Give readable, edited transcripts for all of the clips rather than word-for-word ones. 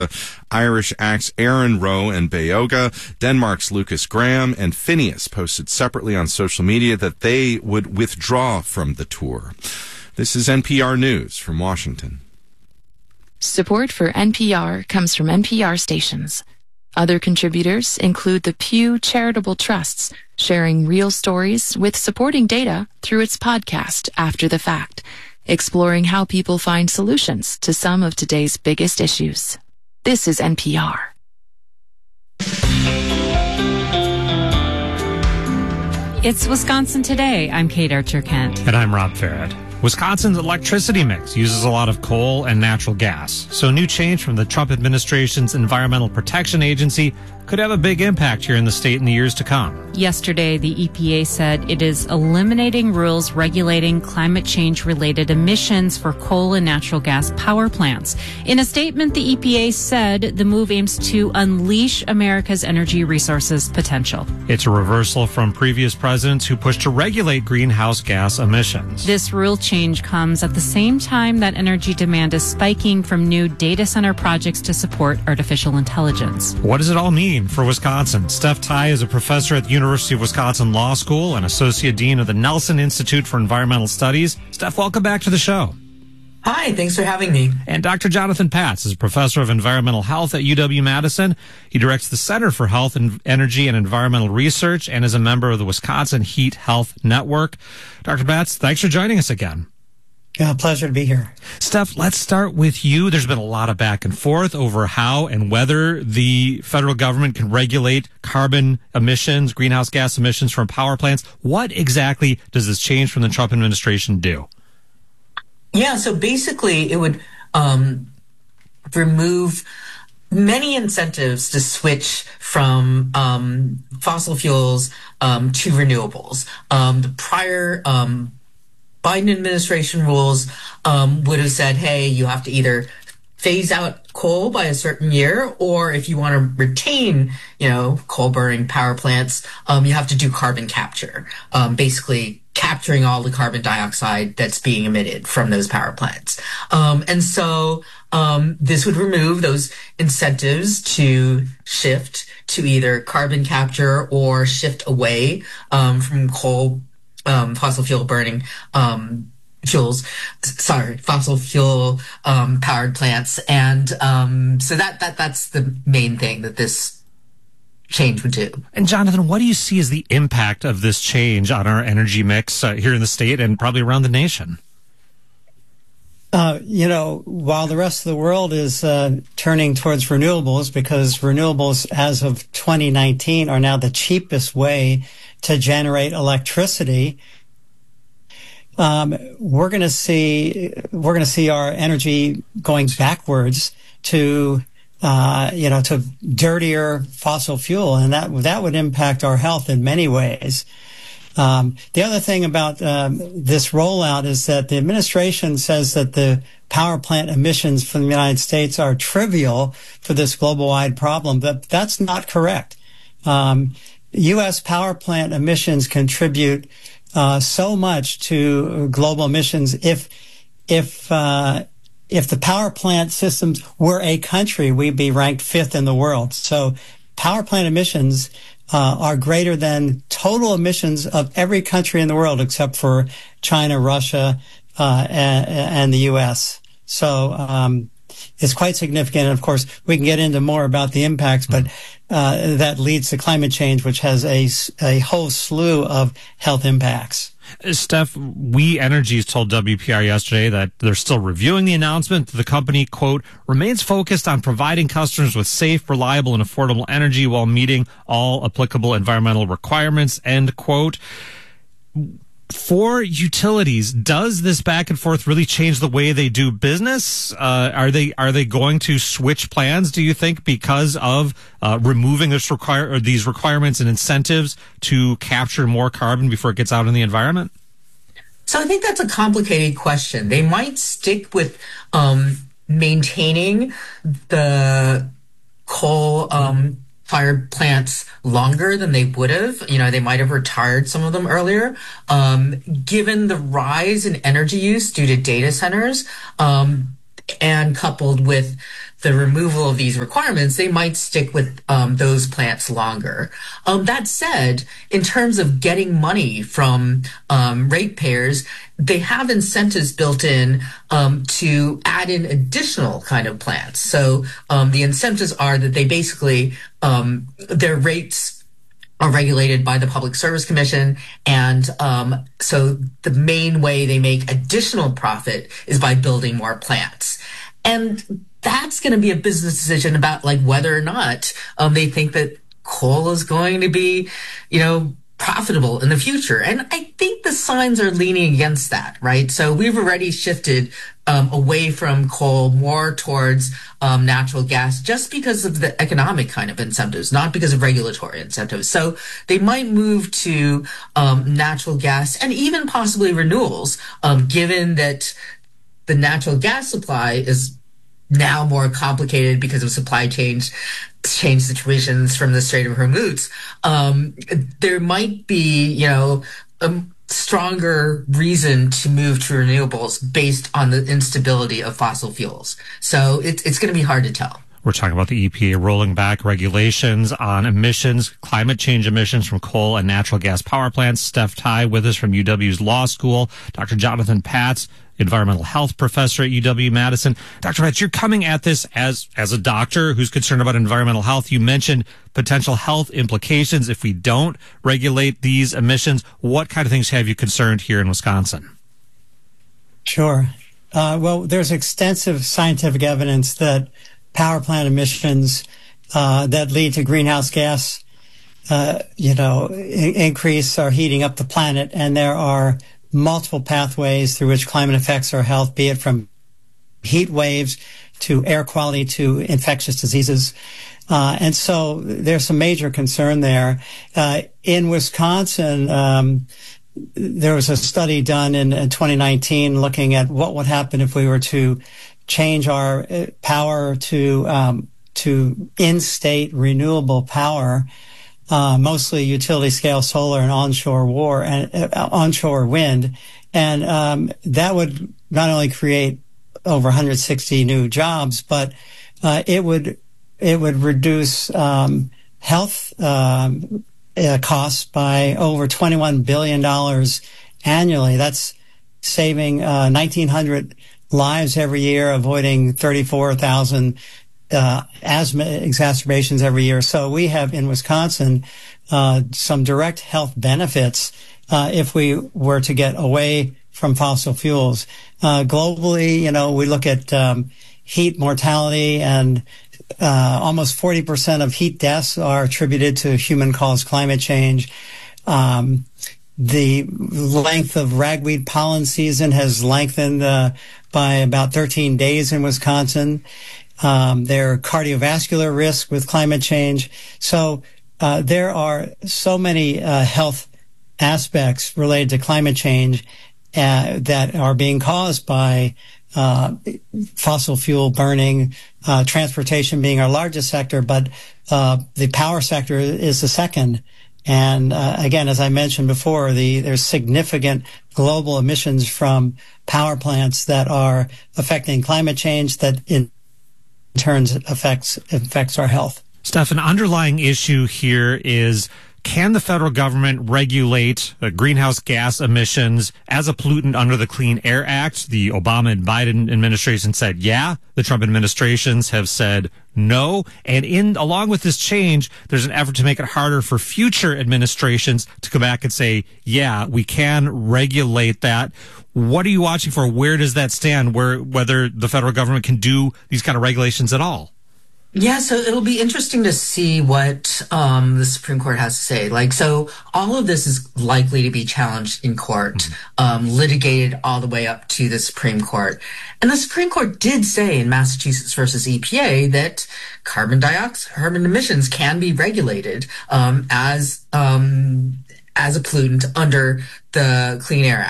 Irish acts Aaron Rowe and Beoga, Denmark's Lucas Graham, and Phineas posted separately on social media that they would withdraw from the tour. This is NPR News from Washington. Support for NPR comes from NPR stations. Other contributors include the Pew Charitable Trusts, sharing real stories with supporting data through its podcast After the Fact, exploring how people find solutions to some of today's biggest issues. This is NPR. It's Wisconsin Today. I'm Kate Archer-Kent. And I'm Rob Farrett. Wisconsin's electricity mix uses a lot of coal and natural gas. So new change from the Trump administration's Environmental Protection Agency could have a big impact here in the state in the years to come. Yesterday, the EPA said it is eliminating rules regulating climate change-related emissions for coal and natural gas power plants. In a statement, the EPA said the move aims to unleash America's energy resources potential. It's a reversal from previous presidents who pushed to regulate greenhouse gas emissions. This rule change comes at the same time that energy demand is spiking from new data center projects to support artificial intelligence. What does it all mean for Wisconsin? Steph Tai is a professor at the University of Wisconsin Law School and Associate Dean of the Nelson Institute for Environmental Studies. Steph, welcome back to the show. Hi, thanks for having me. And Dr. Jonathan Patz is a professor of environmental health at UW-Madison. He directs the Center for Health and Energy and Environmental Research and is a member of the Wisconsin Heat Health Network. Dr. Patz, thanks for joining us again. Yeah, pleasure to be here. Steph, let's start with you. There's been a lot of back and forth over how and whether the federal government can regulate carbon emissions, greenhouse gas emissions from power plants. What exactly does this change from the Trump administration do? Yeah, so basically it would remove many incentives to switch from fossil fuels to renewables. The prior Biden administration rules would have said, hey, you have to either phase out coal by a certain year, or if you want to retain, coal-burning power plants, you have to do carbon capture, basically capturing all the carbon dioxide that's being emitted from those power plants. And so this would remove those incentives to shift to either carbon capture or shift away from coal, fossil fuel burning fossil fuel powered plants. And so that's the main thing that this change would do. And Jonathan, what do you see as the impact of this change on our energy mix here in the state and probably around the nation? While the rest of the world is turning towards renewables, because renewables as of 2019 are now the cheapest way to generate electricity, we're going to see our energy going backwards to dirtier fossil fuel, and that would impact our health in many ways. The other thing about this rollout is that the administration says that the power plant emissions from the United States are trivial for this global-wide problem, but that's not correct. U.S. power plant emissions contribute so much to global emissions. If the power plant systems were a country, we'd be ranked 5th in the world. So power plant emissions are greater than total emissions of every country in the world except for China, Russia, and the U.S. So it's quite significant. And of course, we can get into more about the impacts, but that leads to climate change, which has a whole slew of health impacts. Steph, We Energies told WPR yesterday that they're still reviewing the announcement. The company, quote, remains focused on providing customers with safe, reliable, and affordable energy while meeting all applicable environmental requirements, end quote. For utilities, does this back and forth really change the way they do business? Are they going to switch plans, do you think, because of removing these requirements and incentives to capture more carbon before it gets out in the environment? So I think that's a complicated question. They might stick with maintaining the coal fired plants longer than they would have. They might have retired some of them earlier. Given the rise in energy use due to data centers, and coupled with the removal of these requirements, they might stick with those plants longer. That said, in terms of getting money from ratepayers, they have incentives built in to add in additional kind of plants. So the incentives are that they basically, their rates are regulated by the Public Service Commission. And so the main way they make additional profit is by building more plants. And that's going to be a business decision about like whether or not they think that coal is going to be, profitable in the future. And I think the signs are leaning against that, right? So we've already shifted away from coal more towards natural gas just because of the economic kind of incentives, not because of regulatory incentives. So they might move to natural gas and even possibly renewables, given that the natural gas supply is now more complicated because of supply change situations from the Strait of Hormuz. There might be, a stronger reason to move to renewables based on the instability of fossil fuels. So it's going to be hard to tell. We're talking about the EPA rolling back regulations on emissions, climate change emissions from coal and natural gas power plants. Steph Tai with us from UW's Law School. Dr. Jonathan Patz, environmental health professor at UW-Madison. Dr. Patz, you're coming at this as a doctor who's concerned about environmental health. You mentioned potential health implications if we don't regulate these emissions. What kind of things have you concerned here in Wisconsin? Sure. Well, there's extensive scientific evidence that power plant emissions that lead to greenhouse gas, increase or heating up the planet. And there are multiple pathways through which climate affects our health, be it from heat waves to air quality to infectious diseases. And so there's some major concern there. In Wisconsin, there was a study done in 2019 looking at what would happen if we were to change our power to in-state renewable power, mostly utility-scale solar and onshore wind, and that would not only create over 160 new jobs, but it would reduce health costs by over $21 billion annually. That's saving 1,900 lives every year, avoiding 34,000 asthma exacerbations every year. So we have in Wisconsin some direct health benefits if we were to get away from fossil fuels. Globally, we look at heat mortality, and almost 40% of heat deaths are attributed to human-caused climate change. The length of ragweed pollen season has lengthened by about 13 days in Wisconsin. There are cardiovascular risks with climate change. So there are so many health aspects related to climate change that are being caused by fossil fuel burning, transportation being our largest sector, but the power sector is the second. And again, as I mentioned before, there's significant global emissions from power plants that are affecting climate change that in turn affects our health. Steph, an underlying issue here is, can the federal government regulate greenhouse gas emissions as a pollutant under the Clean Air Act? The Obama and Biden administration said yeah. The Trump administrations have said no. And along with this change, there's an effort to make it harder for future administrations to come back and say, yeah, we can regulate that. What are you watching for? Where does that stand? Whether the federal government can do these kind of regulations at all? Yeah, so it'll be interesting to see what the Supreme Court has to say. So all of this is likely to be challenged in court, litigated all the way up to the Supreme Court. And the Supreme Court did say in Massachusetts versus EPA that carbon emissions can be regulated as a pollutant under the Clean Air Act.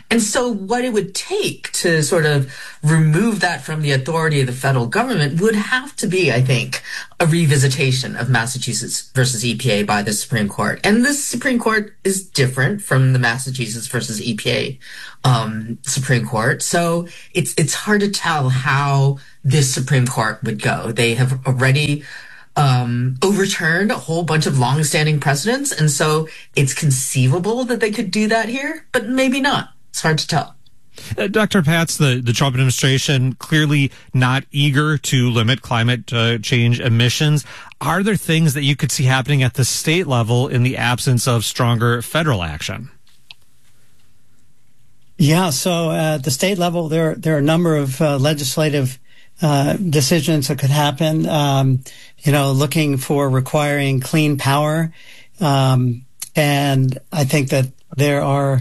And so what it would take to sort of remove that from the authority of the federal government would have to be, I think, a revisitation of Massachusetts versus EPA by the Supreme Court. And this Supreme Court is different from the Massachusetts versus EPA Supreme Court. So it's hard to tell how this Supreme Court would go. They have already overturned a whole bunch of longstanding precedents, and so it's conceivable that they could do that here, but maybe not. It's hard to tell. Dr. Pats, the Trump administration clearly not eager to limit climate change emissions. Are there things that you could see happening at the state level in the absence of stronger federal action? Yeah, so at the state level, there are a number of legislative decisions that could happen, looking for requiring clean power. And I think that there are,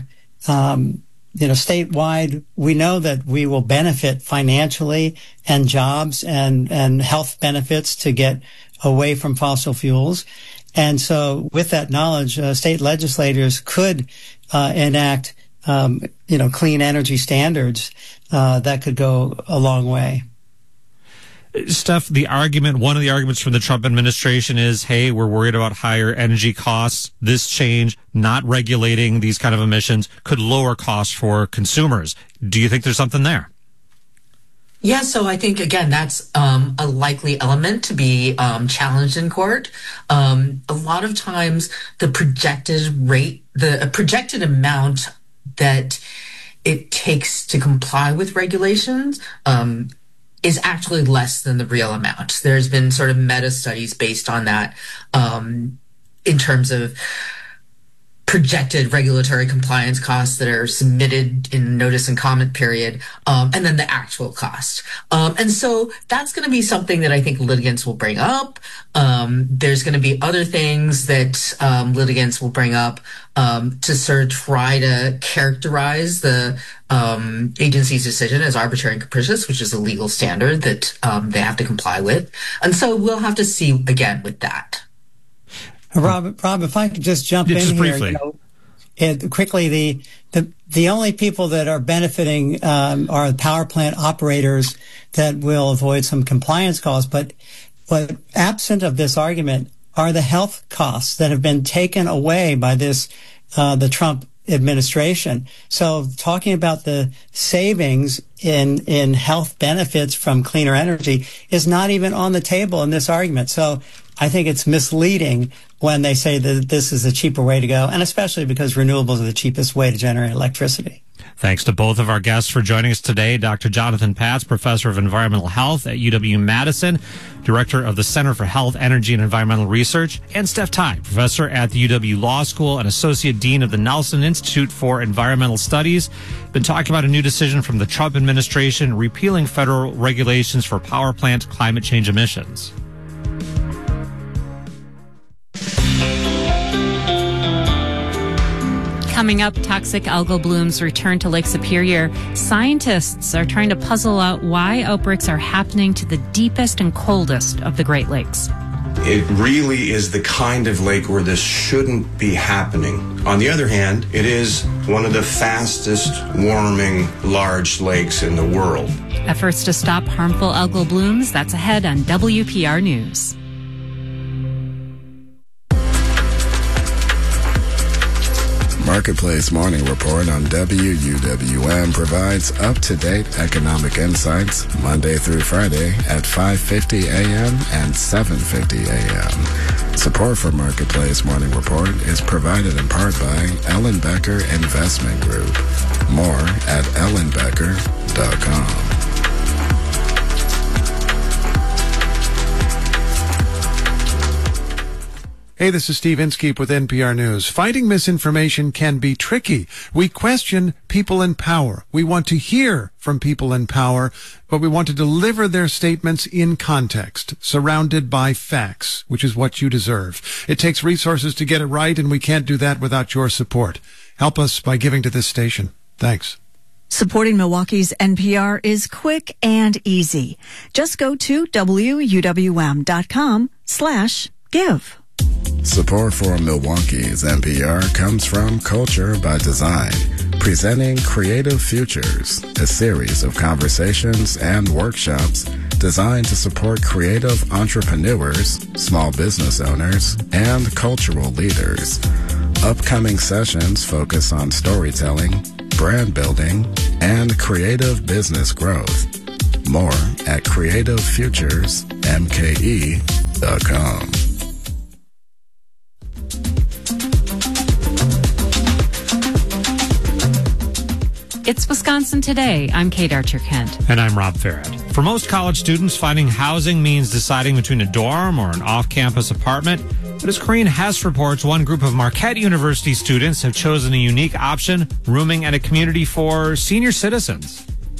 statewide, we know that we will benefit financially and jobs and health benefits to get away from fossil fuels. And so with that knowledge, state legislators could enact, clean energy standards that could go a long way. Steph, one of the arguments from the Trump administration is, hey, we're worried about higher energy costs. This change, not regulating these kind of emissions, could lower costs for consumers. Do you think there's something there? Yeah, so I think, again, that's a likely element to be challenged in court. A lot of times the projected amount that it takes to comply with regulations is actually less than the real amount. There's been sort of meta studies based on that in terms of projected regulatory compliance costs that are submitted in notice and comment period, and then the actual cost. And so that's going to be something that I think litigants will bring up. There's going to be other things that litigants will bring up to sort of try to characterize the agency's decision as arbitrary and capricious, which is a legal standard that they have to comply with. And so we'll have to see again with that. Rob, if I could just jump in here, briefly. Quickly, the only people that are benefiting are the power plant operators that will avoid some compliance costs. But absent of this argument are the health costs that have been taken away by this the Trump administration. So talking about the savings in health benefits from cleaner energy is not even on the table in this argument. So I think it's misleading when they say that this is a cheaper way to go, and especially because renewables are the cheapest way to generate electricity. Thanks to both of our guests for joining us today. Dr. Jonathan Pats, Professor of Environmental Health at UW-Madison, Director of the Center for Health, Energy, and Environmental Research, and Steph Tai, Professor at the UW Law School and Associate Dean of the Nelson Institute for Environmental Studies. Been talking about a new decision from the Trump administration repealing federal regulations for power plant climate change emissions. Coming up, toxic algal blooms return to Lake Superior. Scientists are trying to puzzle out why outbreaks are happening to the deepest and coldest of the Great Lakes. It really is the kind of lake where this shouldn't be happening. On the other hand, it is one of the fastest warming large lakes in the world. Efforts to stop harmful algal blooms, that's ahead on WPR News. Marketplace Morning Report on WUWM provides up-to-date economic insights Monday through Friday at 5:50 a.m. and 7:50 a.m. Support for Marketplace Morning Report is provided in part by Ellen Becker Investment Group. More at ellenbecker.com. Hey, this is Steve Inskeep with NPR News. Fighting misinformation can be tricky. We question people in power. We want to hear from people in power, but we want to deliver their statements in context, surrounded by facts, which is what you deserve. It takes resources to get it right, and we can't do that without your support. Help us by giving to this station. Thanks. Supporting Milwaukee's NPR is quick and easy. Just go to WUWM.com/give. Support for Milwaukee's NPR comes from Culture by Design, presenting Creative Futures, a series of conversations and workshops designed to support creative entrepreneurs, small business owners, and cultural leaders. Upcoming sessions focus on storytelling, brand building, and creative business growth. More at creativefuturesmke.com. It's Wisconsin Today. I'm Kate Archer-Kent. And I'm Rob Farrett. For most college students, finding housing means deciding between a dorm or an off-campus apartment. But as Corinne Hess reports, one group of Marquette University students have chosen a unique option, rooming at a community for senior citizens.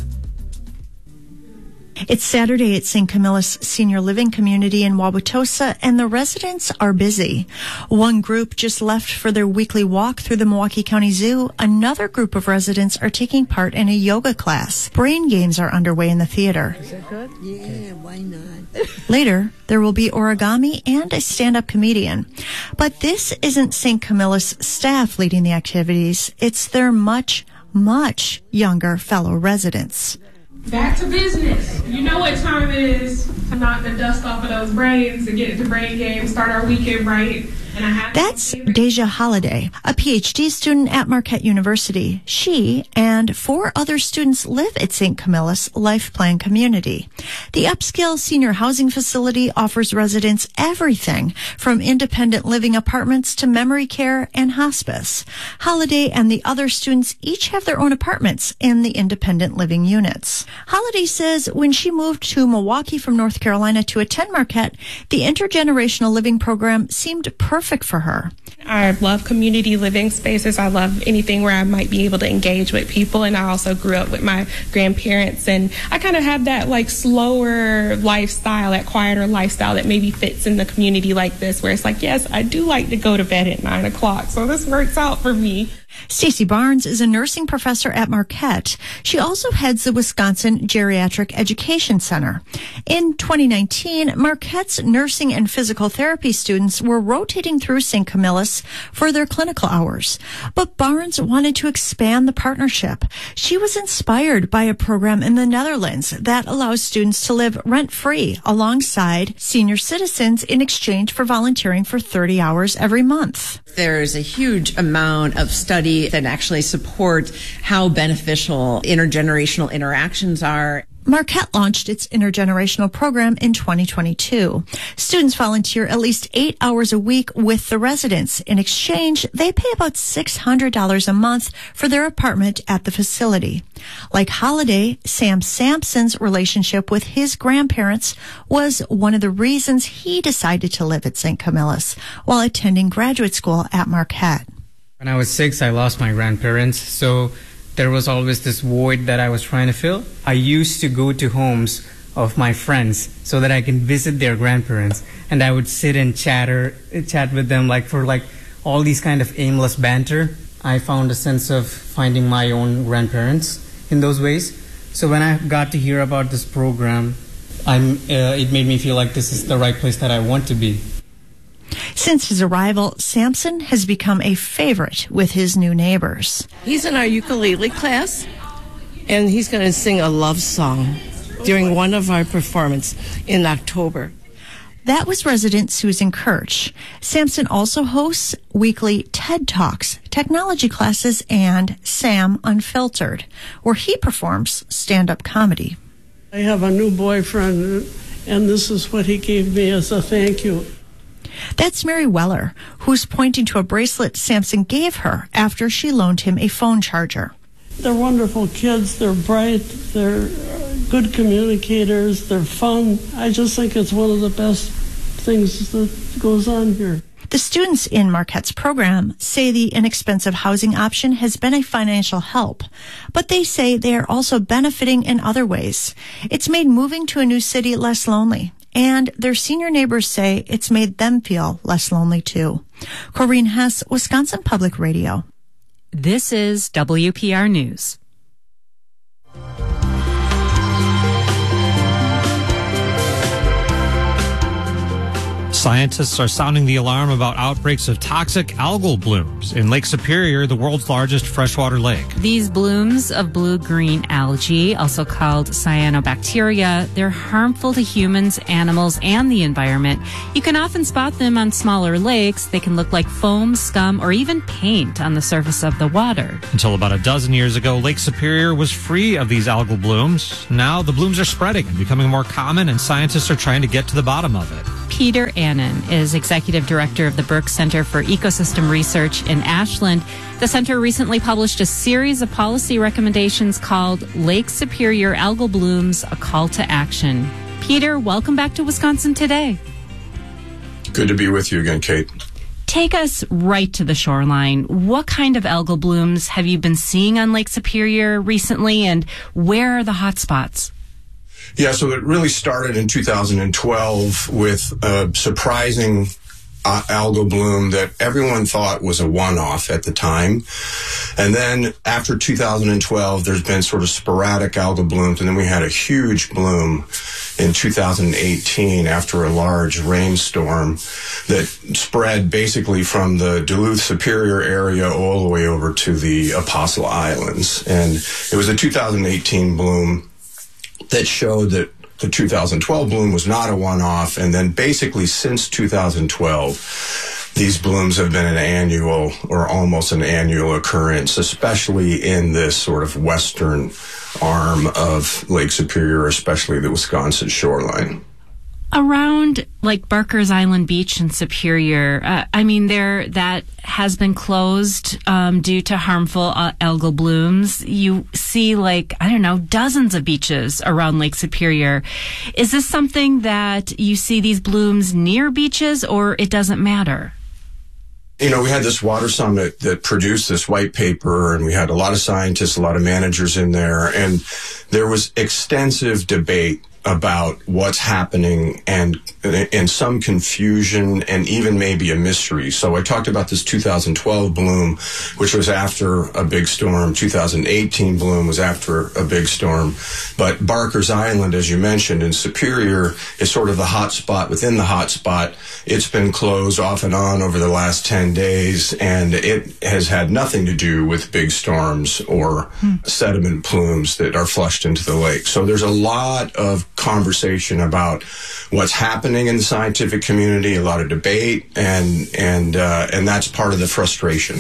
It's Saturday at St. Camillus Senior Living Community in Wauwatosa, and the residents are busy. One group just left for their weekly walk through the Milwaukee County Zoo. Another group of residents are taking part in a yoga class. Brain games are underway in the theater. Is that good? Yeah, why not? Later, there will be origami and a stand-up comedian. But this isn't St. Camillus staff leading the activities. It's their much, much younger fellow residents. Back to business. You know what time it is to knock the dust off of those brains and get into brain games, start our weekend right. That's Deja Holiday, a PhD student at Marquette University. She and 4 other students live at St. Camillus Life Plan Community. The upscale senior housing facility offers residents everything from independent living apartments to memory care and hospice. Holiday and the other students each have their own apartments in the independent living units. Holiday says when she moved to Milwaukee from North Carolina to attend Marquette, the intergenerational living program seemed perfect for her. I love community living spaces. I love anything where I might be able to engage with people. And I also grew up with my grandparents, and I kind of have that like slower lifestyle, that quieter lifestyle that maybe fits in the community like this, where it's like, yes, I do like to go to bed at 9 o'clock. So this works out for me. Stacey Barnes is a nursing professor at Marquette. She also heads the Wisconsin Geriatric Education Center. In 2019, Marquette's nursing and physical therapy students were rotating through St. Camillus for their clinical hours. But Barnes wanted to expand the partnership. She was inspired by a program in the Netherlands that allows students to live rent-free alongside senior citizens in exchange for volunteering for 30 hours every month. There's a huge amount of study that actually support how beneficial intergenerational interactions are. Marquette launched its intergenerational program in 2022. Students volunteer at least 8 hours a week with the residents. In exchange, they pay about $600 a month for their apartment at the facility. Like Holiday, Sam Sampson's relationship with his grandparents was one of the reasons he decided to live at St. Camillus while attending graduate school at Marquette. When I was 6, I lost my grandparents, so there was always this void that I was trying to fill. I used to go to homes of my friends so that I can visit their grandparents, and I would sit and chat with them for all these kind of aimless banter. I found a sense of finding my own grandparents in those ways. So when I got to hear about this program, it made me feel like this is the right place that I want to be. Since his arrival, Sampson has become a favorite with his new neighbors. He's in our ukulele class, and he's going to sing a love song during one of our performances in October. That was resident Susan Kirch. Sampson also hosts weekly TED Talks, technology classes, and Sam Unfiltered, where he performs stand-up comedy. I have a new boyfriend, and this is what he gave me as a thank you. That's Mary Weller, who's pointing to a bracelet Sampson gave her after she loaned him a phone charger. They're wonderful kids. They're bright. They're good communicators. They're fun. I just think it's one of the best things that goes on here. The students in Marquette's program say the inexpensive housing option has been a financial help, but they say they are also benefiting in other ways. It's made moving to a new city less lonely. And their senior neighbors say it's made them feel less lonely, too. Corinne Hess, Wisconsin Public Radio. This is WPR News. Scientists are sounding the alarm about outbreaks of toxic algal blooms in Lake Superior, the world's largest freshwater lake. These blooms of blue-green algae, also called cyanobacteria, they're harmful to humans, animals, and the environment. You can often spot them on smaller lakes. They can look like foam, scum, or even paint on the surface of the water. Until about a dozen years ago, Lake Superior was free of these algal blooms. Now the blooms are spreading and becoming more common, and scientists are trying to get to the bottom of it. Peter Annan is Executive Director of the Burke Center for Ecosystem Research in Ashland. The center recently published a series of policy recommendations called Lake Superior Algal Blooms, a Call to Action. Peter, welcome back to Wisconsin Today. Good to be with you again, Kate. Take us right to the shoreline. What kind of algal blooms have you been seeing on Lake Superior recently, and where are the hot spots? Yeah, so it really started in 2012 with a surprising algal bloom that everyone thought was a one-off at the time. And then after 2012, there's been sort of sporadic algal blooms, and then we had a huge bloom in 2018 after a large rainstorm that spread basically from the Duluth Superior area all the way over to the Apostle Islands. And it was a 2018 bloom that showed that the 2012 bloom was not a one-off, and then basically since 2012, these blooms have been an annual or almost an annual occurrence, especially in this sort of western arm of Lake Superior, especially the Wisconsin shoreline. Around like Barker's Island Beach in Superior, that has been closed due to harmful algal blooms. You see dozens of beaches around Lake Superior. Is this something that you see these blooms near beaches, or it doesn't matter? You know, we had this water summit that produced this white paper, and we had a lot of scientists, a lot of managers in there, and there was extensive debate about what's happening and some confusion and even maybe a mystery. So I talked about this 2012 bloom, which was after a big storm. 2018 bloom was after a big storm. But Barker's Island, as you mentioned, in Superior is sort of the hot spot within the hot spot. It's been closed off and on over the last 10 days, and it has had nothing to do with big storms or sediment plumes that are flushed into the lake. So there's a lot of conversation about what's happening in the scientific community, a lot of debate, and that's part of the frustration.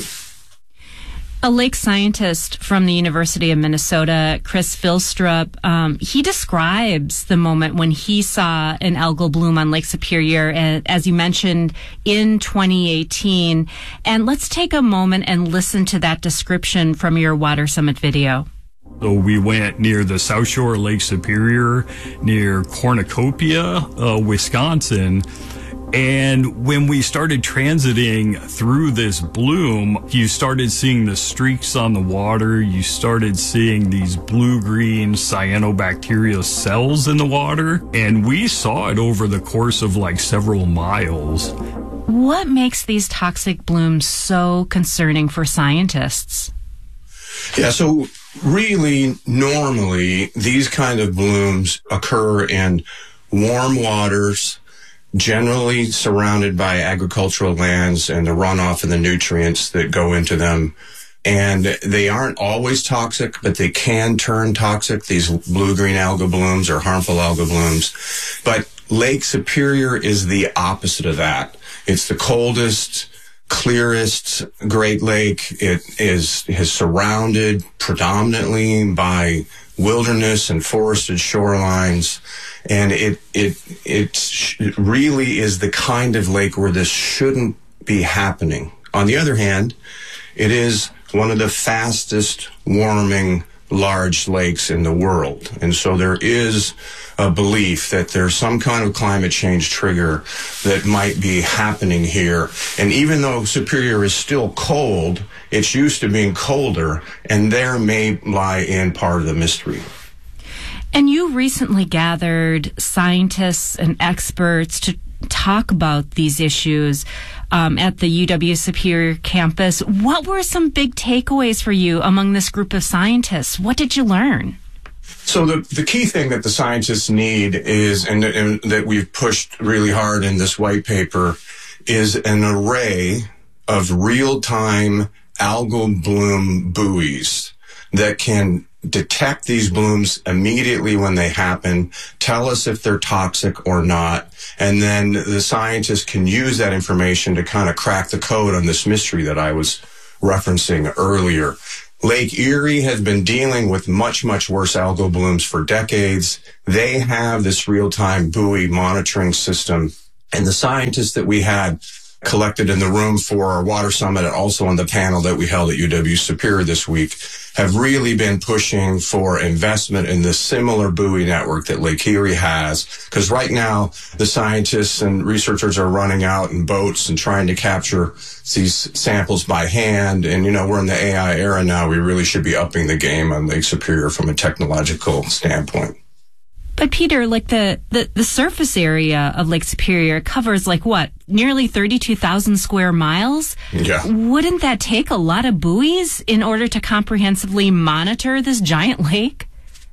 A lake scientist from the University of Minnesota, Chris Vilstrup, he describes the moment when he saw an algal bloom on Lake Superior, as you mentioned, in 2018. And let's take a moment and listen to that description from your Water Summit video. So we went near the South Shore of Lake Superior, near Cornucopia, Wisconsin. And when we started transiting through this bloom, you started seeing the streaks on the water. You started seeing these blue-green cyanobacteria cells in the water. And we saw it over the course of several miles. What makes these toxic blooms so concerning for scientists? Yeah, so really, normally, these kind of blooms occur in warm waters, generally surrounded by agricultural lands and the runoff and the nutrients that go into them. And they aren't always toxic, but they can turn toxic. These blue-green algal blooms or harmful algal blooms. But Lake Superior is the opposite of that. It's the coldest, clearest Great Lake. It is surrounded predominantly by wilderness and forested shorelines, and it really is the kind of lake where this shouldn't be happening. On the other hand, it is one of the fastest warming large lakes in the world, and so there is a belief that there's some kind of climate change trigger that might be happening here. And even though Superior is still cold, it's used to being colder, and there may lie in part of the mystery. And you recently gathered scientists and experts to talk about these issues at the UW Superior campus. What were some big takeaways for you among this group of scientists? What did you learn? So the key thing that the scientists need is, and that we've pushed really hard in this white paper, is an array of real-time algal bloom buoys that can detect these blooms immediately when they happen, tell us if they're toxic or not, and then the scientists can use that information to kind of crack the code on this mystery that I was referencing earlier. Lake Erie has been dealing with much, much worse algal blooms for decades. They have this real-time buoy monitoring system, and the scientists that we had collected in the room for our water summit and also on the panel that we held at UW Superior this week have really been pushing for investment in this similar buoy network that Lake Erie has. Because right now, the scientists and researchers are running out in boats and trying to capture these samples by hand. And, we're in the AI era now. We really should be upping the game on Lake Superior from a technological standpoint. But Peter, like the surface area of Lake Superior covers nearly 32,000 square miles? Yeah. Wouldn't that take a lot of buoys in order to comprehensively monitor this giant lake?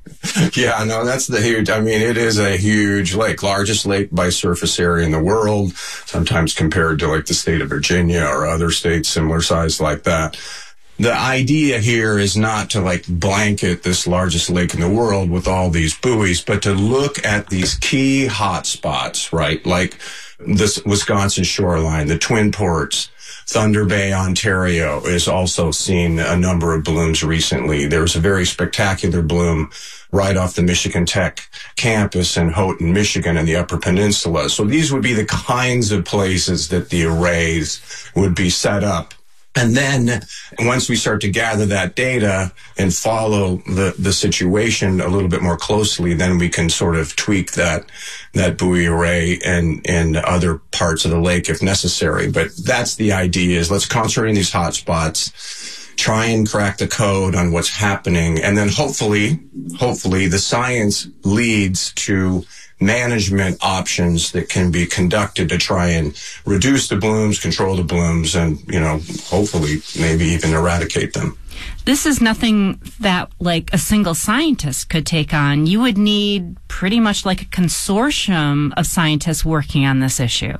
Yeah, no, that's it is a huge lake, largest lake by surface area in the world, sometimes compared to the state of Virginia or other states similar size like that. The idea here is not to blanket this largest lake in the world with all these buoys, but to look at these key hotspots, right? Like this Wisconsin shoreline, the Twin Ports, Thunder Bay, Ontario is also seen a number of blooms recently. There was a very spectacular bloom right off the Michigan Tech campus in Houghton, Michigan in the Upper Peninsula. So these would be the kinds of places that the arrays would be set up. And then once we start to gather that data and follow the situation a little bit more closely, then we can sort of tweak that buoy array and other parts of the lake if necessary. But that's the idea, is let's concentrate on these hotspots, try and crack the code on what's happening. And then hopefully the science leads to management options that can be conducted to try and reduce the blooms, control the blooms, and, hopefully maybe even eradicate them. This is nothing that a single scientist could take on. You would need pretty much a consortium of scientists working on this issue.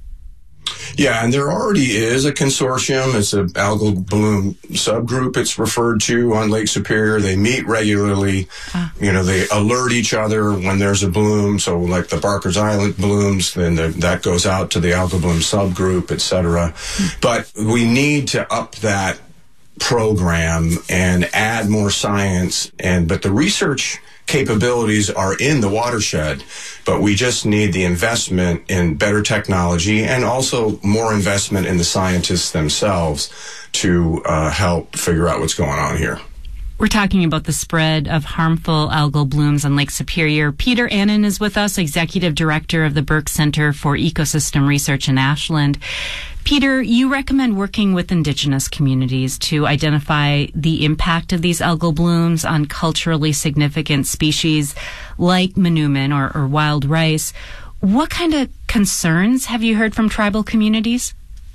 Yeah, and there already is a consortium. It's an algal bloom subgroup, it's referred to, on Lake Superior. They meet regularly. They alert each other when there's a bloom. So the Barker's Island blooms, then that goes out to the algal bloom subgroup, et cetera. But we need to up that program and add more science. But the research capabilities are in the watershed, but we just need the investment in better technology and also more investment in the scientists themselves to help figure out what's going on here. We're talking about the spread of harmful algal blooms on Lake Superior. Peter Annan is with us, Executive Director of the Burke Center for Ecosystem Research in Ashland. Peter, you recommend working with indigenous communities to identify the impact of these algal blooms on culturally significant species like manoomin or wild rice. What kind of concerns have you heard from tribal communities?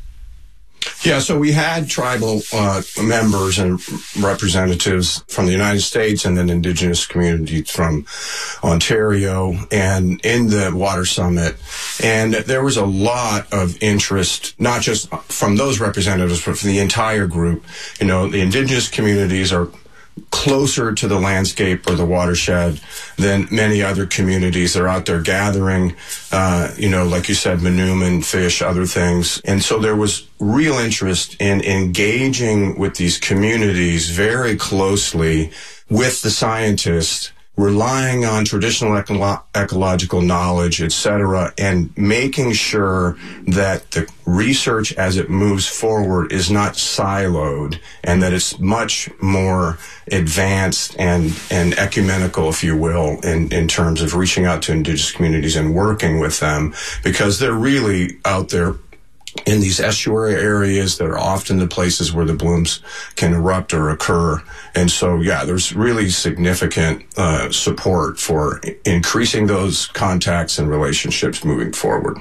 Yeah, so we had tribal members and representatives from the United States and then indigenous communities from Ontario and in the Water Summit. And there was a lot of interest, not just from those representatives, but from the entire group. The indigenous communities are closer to the landscape or the watershed than many other communities. They're out there gathering, like you said, manoomin, fish, other things. And so there was real interest in engaging with these communities very closely with the scientists, relying on traditional ecological knowledge, et cetera, and making sure that the research as it moves forward is not siloed and that it's much more advanced and ecumenical, if you will, in terms of reaching out to indigenous communities and working with them, because they're really out there in these estuary areas that are often the places where the blooms can erupt or occur. And so, there's really significant support for increasing those contacts and relationships moving forward.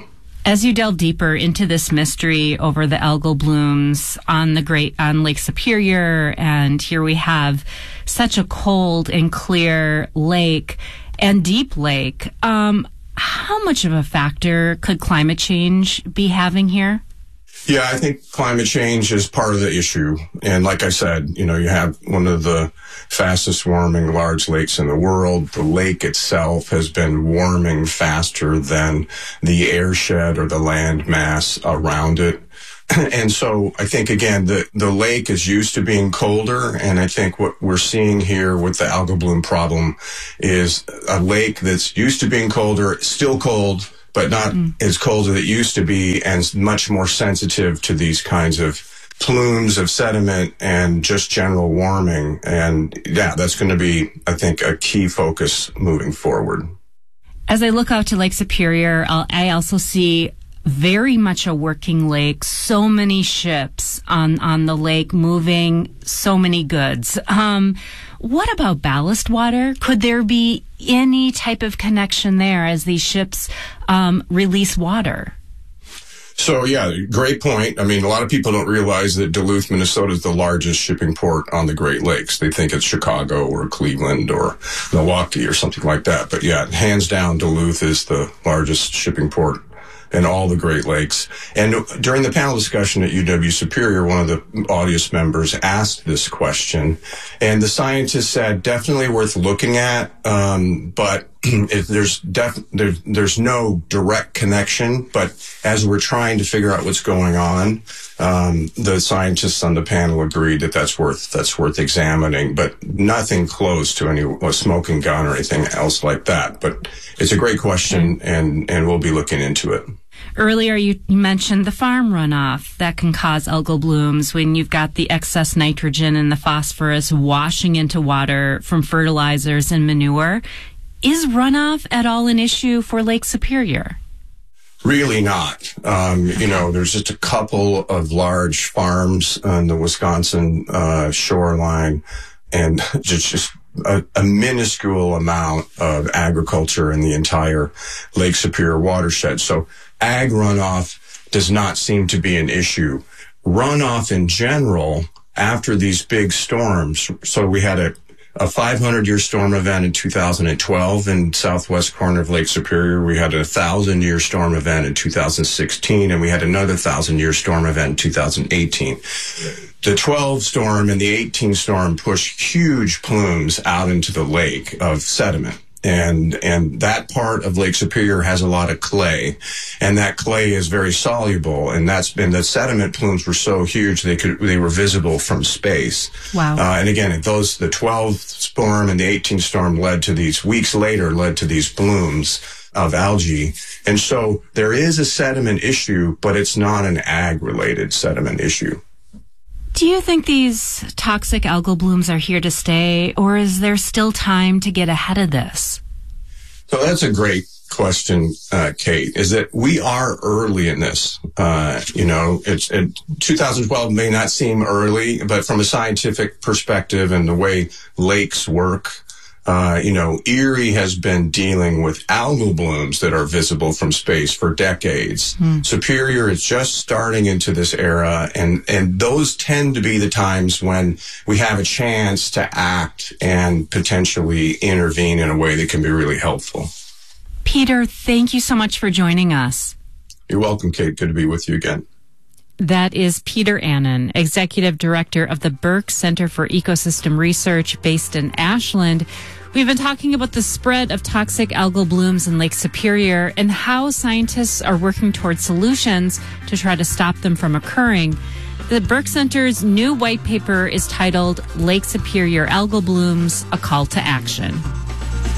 As you delve deeper into this mystery over the algal blooms on Lake Superior, and here we have such a cold and clear lake and deep lake, how much of a factor could climate change be having here? Yeah, I think climate change is part of the issue. And like I said, you have one of the fastest warming large lakes in the world. The lake itself has been warming faster than the airshed or the land mass around it. And so I think, again, the lake is used to being colder. And I think what we're seeing here with the algal bloom problem is a lake that's used to being colder, still cold, but not as cold as it used to be, and much more sensitive to these kinds of plumes of sediment and just general warming. And yeah, that's going to be, I think, a key focus moving forward. As I look out to Lake Superior, I also see very much a working lake, so many ships on the lake moving so many goods. What about ballast water? Could there be any type of connection there as these ships release water? So, yeah, great point. I mean, a lot of people don't realize that Duluth, Minnesota is the largest shipping port on the Great Lakes. They think it's Chicago or Cleveland or Milwaukee or something like that. But yeah, hands down, Duluth is the largest shipping port in all the Great Lakes. And during the panel discussion at UW Superior, one of the audience members asked this question, and the scientist said, definitely worth looking at, but there's no direct connection. But as we're trying to figure out what's going on, the scientists on the panel agreed that that's worth examining, but nothing close to any smoking gun or anything else like that. But it's a great question, and we'll be looking into it. Earlier, you mentioned the farm runoff that can cause algal blooms when you've got the excess nitrogen and the phosphorus washing into water from fertilizers and manure. Is runoff at all an issue for Lake Superior? Really not. There's just a couple of large farms on the Wisconsin shoreline, and just a minuscule amount of agriculture in the entire Lake Superior watershed. So ag runoff does not seem to be an issue. Runoff in general, after these big storms, so we had a 500-year storm event in 2012 in southwest corner of Lake Superior. We had a 1,000-year storm event in 2016, and we had another 1,000-year storm event in 2018. The 12 storm and the 18 storm pushed huge plumes out into the lake of sediment. And that part of Lake Superior has a lot of clay, and that clay is very soluble. And the sediment plumes were so huge they were visible from space. Wow. And again, the 12 storm and the 18 storm led to these blooms of algae. And so there is a sediment issue, but it's not an ag related sediment issue. Do you think these toxic algal blooms are here to stay, or is there still time to get ahead of this? So that's a great question, Kate, is that we are early in this. 2012 may not seem early, but from a scientific perspective and the way lakes work, Erie has been dealing with algal blooms that are visible from space for decades. Superior is just starting into this era, and those tend to be the times when we have a chance to act and potentially intervene in a way that can be really helpful. Peter, thank you so much for joining us. You're welcome, Kate. Good to be with you again. That is Peter Annan, Executive Director of the Burke Center for Ecosystem Research based in Ashland. We've been talking about the spread of toxic algal blooms in Lake Superior and how scientists are working towards solutions to try to stop them from occurring. The Burke Center's new white paper is titled Lake Superior Algal Blooms, A Call to Action.